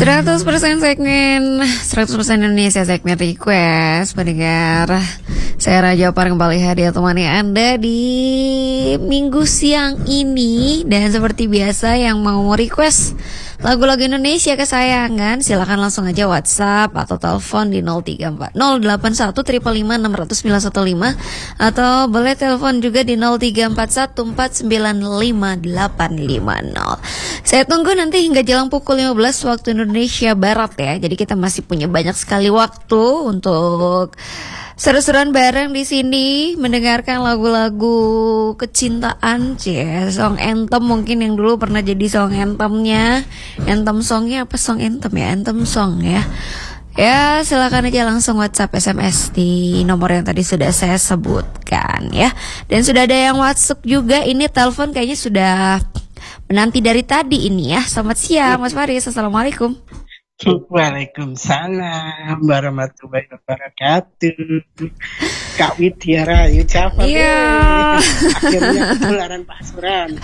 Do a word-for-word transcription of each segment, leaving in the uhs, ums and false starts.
seratus persen segmen seratus persen Indonesia segmen request pendengar. Saya Raja Par kembali hadir temani Anda di minggu siang ini. Dan seperti biasa yang mau request lagu-lagu Indonesia kesayangan, silakan langsung aja WhatsApp atau telepon di nol tiga empat nol delapan satu lima lima enam nol sembilan satu lima atau boleh telepon juga di nol tiga empat satu empat sembilan lima delapan lima nol. Saya tunggu nanti hingga jelang pukul lima belas waktu Indonesia Barat ya. Jadi kita masih punya banyak sekali waktu untuk seru-seruan bareng di sini, mendengarkan lagu-lagu kecintaan, cie, song anthem mungkin yang dulu pernah jadi song anthemnya, anthem songnya apa song anthem ya, anthem song ya. Ya silakan aja langsung WhatsApp S M S di nomor yang tadi sudah saya sebutkan ya. Dan sudah ada yang WhatsApp juga, ini telepon kayaknya sudah menanti dari tadi ini ya. Selamat siang Mas Faris, assalamualaikum. Waalaikumsalam warahmatullahi wabarakatuh. Kak Widya Rayu Jafar. Iya. Akhirnya ketularan pasuran.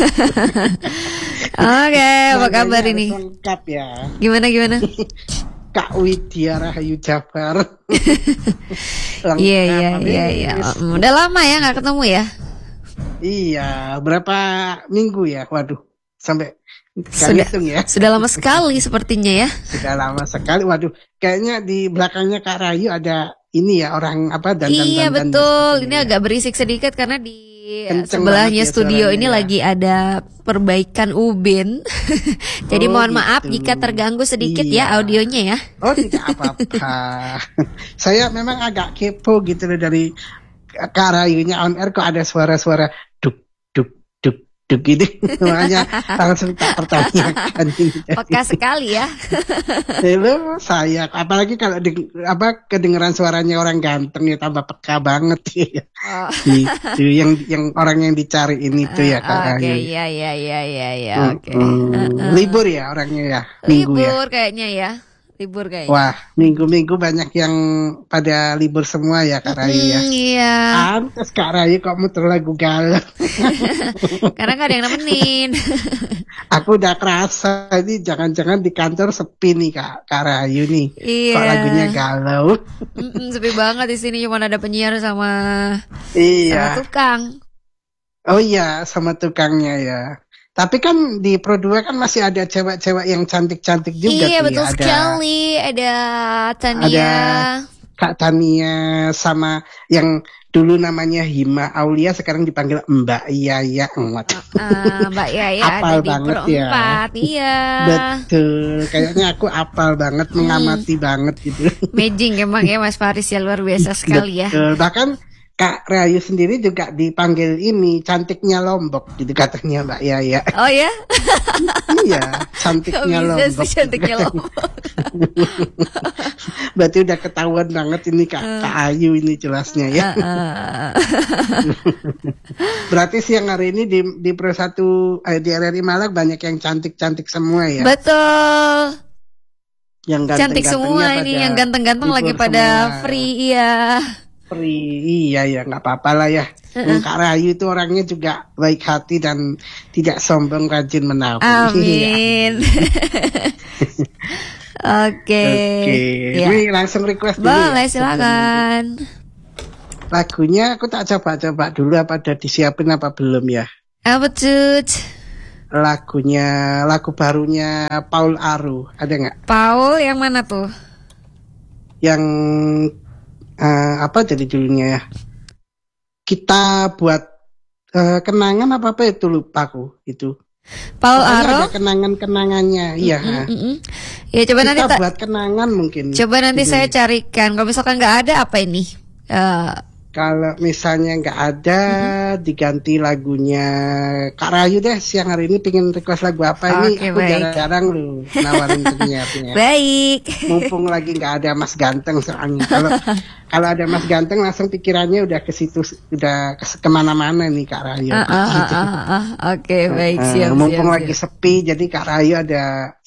Oke, apa kabar ini? Lengkap ya. Gimana gimana? Kak Widya Rayu Jafar. Iya iya iya iya. Udah lama ya nggak ketemu ya? Iya, berapa minggu ya? Waduh, sampai sudah, ya. Sudah lama sekali sepertinya ya. Sudah lama sekali. Waduh, kayaknya di belakangnya Kak Rayu ada ini ya, orang apa dan Iya dan, betul. Dan, ini ya. Agak berisik sedikit karena di kenceng sebelahnya ya, studio ini ya. Lagi ada perbaikan ubin. Jadi oh, mohon gitu. Maaf jika terganggu sedikit iya. Ya audionya ya. Oh tidak apa-apa. Saya memang agak kepo gitu loh dari Kak Rayunya on air kok ada suara-suara gitu, makanya langsung tak pertanyakan. Peka sekali ya. Halo saya, apalagi kalau di, apa kedengeran suaranya orang ganteng ya tambah peka banget ya. Oh. Gitu, yang yang orang yang dicari ini tuh ya Kak. Oke, okay, ya ya ya ya ya. Oke. Okay. Hmm, uh, uh. Libur ya orangnya ya. Minggu libur ya. Kayaknya ya. Libur kayaknya. Wah, minggu-minggu banyak yang pada libur semua ya Kak Rayu ya. Mm, iya. Pantes Kak Rayu kok muter lagu galau. Karena gak ada yang nemenin. Aku udah kerasa ini jangan-jangan di kantor sepi nih Kak, Kak Rayu nih. Iya. Kok lagunya galau. Mm-mm, sepi banget di sini, cuma ada penyiar sama iya. sama tukang. Oh iya, sama tukangnya ya. Tapi kan di Pro dua kan masih ada cewek-cewek yang cantik-cantik juga. Iya tuh, betul ya. sekali. Ada Tania. Ada Kak Tania sama yang dulu namanya Hima Aulia sekarang dipanggil Mbak Yaya. Uh, uh, Mbak Yaya apal ada di banget Pro ya. empat. Iya. Betul. Kayaknya aku apal banget, hmm. mengamati banget gitu. Amazing emang ya Mas Faris ya, luar biasa sekali ya. Betul. Bahkan Kak Rayu sendiri juga dipanggil ini cantiknya Lombok gitu katanya Mbak Yaya. Oh ya? Iya, cantiknya Lombok. Sih, cantiknya Lombok. Berarti udah ketahuan banget ini Kak, uh, Kak Ayu ini jelasnya ya. Uh, uh. Berarti siang hari ini di di Pro satu eh, di R R I Malang banyak yang cantik-cantik semua ya. Betul. Yang cantik semua ini, yang ganteng-ganteng lagi pada semua. Free iya. Free, iya ya nggak apa-apa lah ya. Uh-uh. Kak Rayu itu orangnya juga baik hati dan tidak sombong, rajin menabung. Amin. Oke. Oke. Ya. Ini langsung request dulu. Boleh ya. Silakan. Lagunya aku tak coba-coba dulu apa udah disiapin apa belum ya? Apa tuh? Lagunya, lagu barunya Paul Aru, ada nggak? Paul yang mana tuh? Yang uh, apa jadi judulnya ya? Kita buat uh, kenangan apa apa itu lupa aku itu. Paul Aru. Ada kenangan-kenangannya, iya. Mm, mm, mm. Ya coba kita nanti ta- buat kenangan mungkin. Coba nanti gitu. Saya carikan. Kalau misalkan nggak ada apa ini? Uh, Kalau misalnya nggak ada, mm-hmm. diganti lagunya Kak Rayu deh. Siang hari ini pengen request lagu apa ini? Okay, aku baik. jarang-jarang lu nawarin penyiarnya. Baik. Mumpung lagi nggak ada Mas Ganteng soalnya. Kalau kalau ada Mas Ganteng langsung pikirannya udah ke situ, udah ke kemana-mana nih Kak Rayu. Uh, uh, uh, uh, uh. Oke, okay, baik. Siap, uh, mumpung siap, lagi siap. sepi, jadi Kak Rayu ada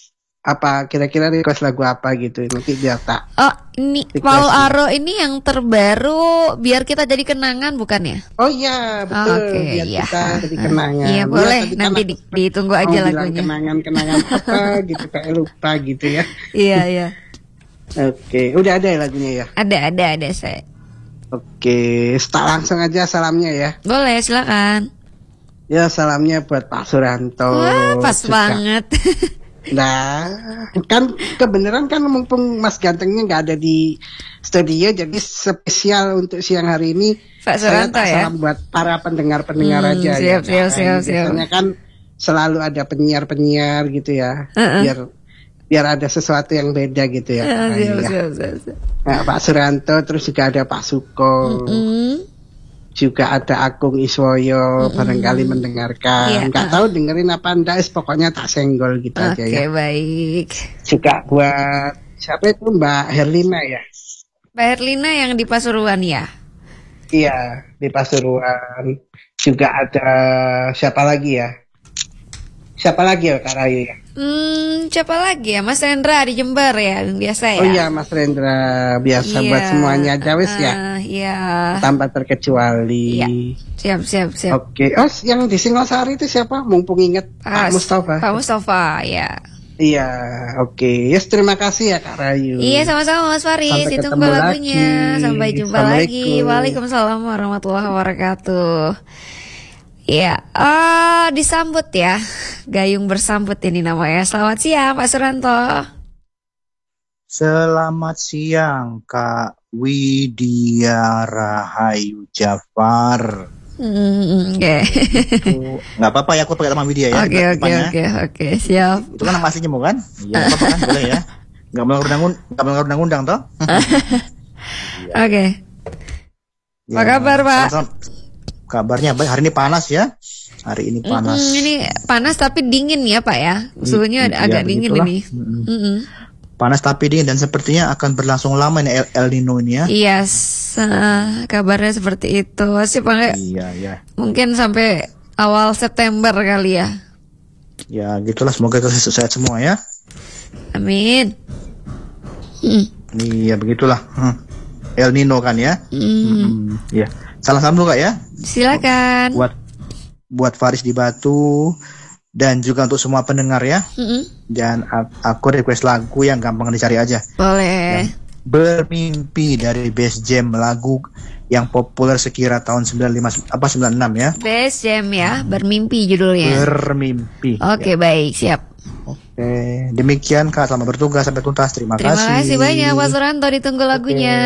apa kira-kira request lagu apa gitu nanti biar tak. Oh ini Paul Aro ini yang terbaru biar kita jadi kenangan bukan ya? Oh iya betul. Oke okay, biar iya. kita jadi kenangan. Iya boleh ya, nanti kan di, ditunggu aja lagunya. Kenangan-kenangan apa gitu kayak lupa gitu ya. Iya iya. Oke udah ada ya lagunya ya? Ada ada ada saya. Oke start langsung aja salamnya ya. Boleh silakan. Ya salamnya buat Pak Suranto. Wah pas juga. Banget. Nah, kan kebenaran kan mumpung Mas Gantengnya nggak ada di studio, jadi spesial untuk siang hari ini Pak Suranto ya. Salam buat para pendengar-pendengar hmm, aja. Siap, ya, siap, siap, siap. Biasanya kan selalu ada penyiar-penyiar gitu ya, uh-uh. biar biar ada sesuatu yang beda gitu ya. Uh, siap, ya. siap, siap, siap. Nah, Pak Suranto, terus juga ada Pak Suko. Uh-uh. Juga ada Agung Iswoyo mm-hmm. barangkali mendengarkan yeah. Nggak tahu dengerin apa enggak, pokoknya tak senggol gitu okay, aja ya. Oke baik. Juga buat siapa itu Mbak Herlina ya. Mbak Herlina yang di Pasuruan ya. Iya di Pasuruan. Juga ada siapa lagi ya? Siapa lagi ya Kak Rayu ya? Hmm, siapa lagi ya? Mas Rendra di Jember ya, biasa ya. Oh iya Mas Rendra biasa yeah. buat semuanya aja wis uh, ya. Iya. Tanpa terkecuali. Iya. Siap siap siap. Oke. Okay. Oh yang di Singosari itu siapa? Mumpung inget Pak Mustafa. Pak Mustafa ya. Iya, oke. Okay. Yes, terima kasih ya Kak Rayu. Iya, sama-sama Mas Faris. Ditunggu lagunya. Lagi. Sampai jumpa lagi. Waalaikumsalam warahmatullahi wabarakatuh. Ya, oh, disambut ya. Gayung bersambut ini namanya. Selamat siang Pak Suranto. Selamat siang Kak Widya Rahayu Jafar. Hmm, oke. Okay. Nggak apa-apa ya aku pakai nama Widya ya. Oke oke oke oke siap. Itu kan nama aslinya mau kan? Iya nggak apa-apa kan boleh ya. Nggak melanggar undang-undang, nggak melanggar undang-undang toh? Oke. Okay. Ya, apa kabar Pak? Sama-sama. Kabarnya baik, hari ini panas ya. Hari ini panas. Mm-hmm, ini panas tapi dingin ya Pak ya. Suhunya iya, agak dingin begitulah. ini. Mm-hmm. Mm-hmm. Panas tapi dingin dan sepertinya akan berlangsung lama ini El, El Nino ini ya. Iya, yes, uh, kabarnya seperti itu. Sih Pak. Iya, iya. Mungkin sampai awal September kali ya. Ya, gitulah semoga kita sehat semua ya. Amin. Hmm. Iya, begitulah. Hmm. El Nino kan ya. Hmm. Iya. Hmm, salam sambung Kak ya. Silakan. Buat buat Faris di Batu dan juga untuk semua pendengar ya. Mm-hmm. Dan aku request lagu yang gampang dicari aja. Boleh. Yang Bermimpi dari Bass Jam, lagu yang populer sekira tahun sembilan puluh lima apa sembilan puluh enam ya. Bass Jam ya, Bermimpi judulnya. Bermimpi. Oke, okay, ya. Baik, siap. Oke, demikian Kak, selamat bertugas sampai tuntas. Terima, Terima kasih. Terima kasih banyak Pak Suranto, ditunggu lagunya.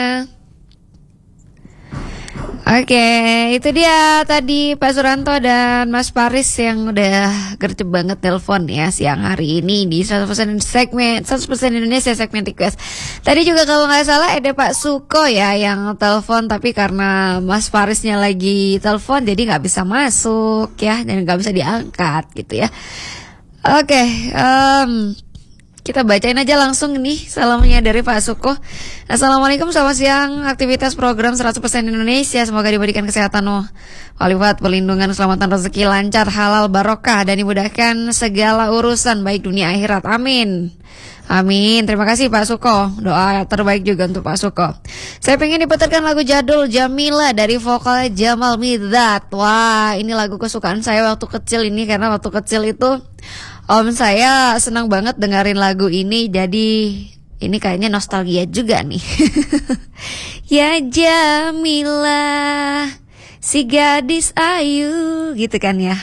Oke, okay, itu dia tadi Pak Suranto dan Mas Faris yang udah gercep banget telepon ya siang hari ini di seratus persen segmen seratus persen Indonesia segmen request. Tadi juga kalau nggak salah ada Pak Suko ya yang telepon, tapi karena Mas Farisnya lagi telepon jadi nggak bisa masuk ya dan nggak bisa diangkat gitu ya. Oke, okay, um, kita bacain aja langsung nih salamnya dari Pak Suko. Assalamualaikum, selamat siang. Aktivitas program seratus persen Indonesia semoga diberikan kesehatan oh, waliwat, perlindungan, keselamatan, rezeki lancar, halal, barokah, dan dimudahkan segala urusan baik dunia akhirat. Amin. Amin. Terima kasih Pak Suko. Doa terbaik juga untuk Pak Suko. Saya pengen diputarkan lagu jadul Jamila dari vokal Jamal Mirdad. Wah, ini lagu kesukaan saya waktu kecil ini karena waktu kecil itu om saya senang banget dengerin lagu ini, jadi ini kayaknya nostalgia juga nih. Ya Jamila, si gadis ayu, gitu kan ya.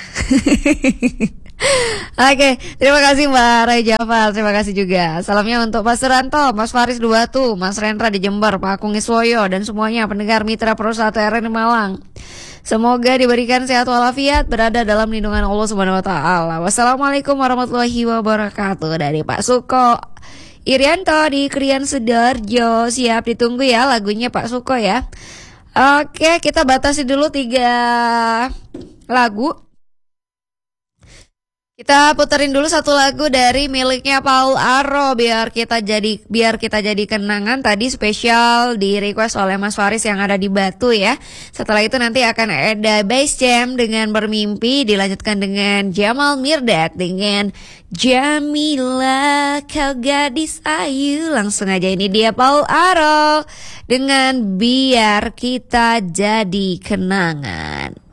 Oke, terima kasih Mbak Ray Jafar, terima kasih juga. Salamnya untuk Pak Suranto, Mas Faris di Batu, Mas Rendra di Jember, Pak Agung Iswoyo, dan semuanya pendengar Mitra Pro satu R N di Malang. Semoga diberikan sehat walafiat, berada dalam lindungan Allah Subhanahu wa taala. Wassalamualaikum warahmatullahi wabarakatuh. Dari Pak Suko Irianto di Krian Sidoarjo. Siap ditunggu ya lagunya Pak Suko ya. Oke, kita batasi dulu tiga lagu. Kita puterin dulu satu lagu dari miliknya Paul Arro biar kita jadi biar kita jadi kenangan. Tadi spesial di request oleh Mas Faris yang ada di Batu ya. Setelah itu nanti akan ada Bass Jam dengan Bermimpi, dilanjutkan dengan Jamal Mirdad dengan Jamila kau gadis ayu. Langsung aja, ini dia Paul Arro dengan Biar Kita Jadi Kenangan.